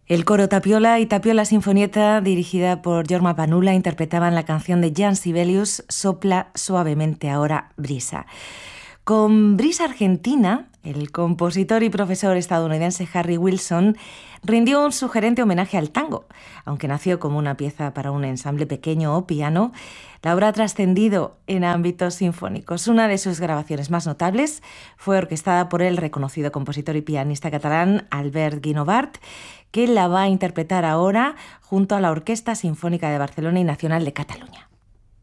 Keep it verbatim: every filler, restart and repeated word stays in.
El coro Tapiola y Tapiola Sinfonietta, dirigida por Jorma Panula, interpretaban la canción de Jan Sibelius, Sopla suavemente ahora brisa. Con Brisa Argentina, el compositor y profesor estadounidense Harry Wilson rindió un sugerente homenaje al tango. Aunque nació como una pieza para un ensamble pequeño o piano, la obra ha trascendido en ámbitos sinfónicos. Una de sus grabaciones más notables fue orquestada por el reconocido compositor y pianista catalán Albert Guinovart, que la va a interpretar ahora junto a la Orquesta Sinfónica de Barcelona y Nacional de Cataluña.